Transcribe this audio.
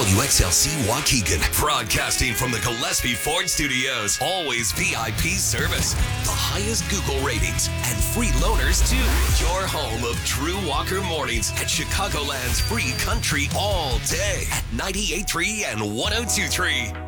WXLC Waukegan, broadcasting from the Gillespie Ford Studios. Always VIP service, the highest Google ratings, and free loaners too. Your home of Drew Walker Mornings at Chicagoland's free country all day at 98.3 and 102.3.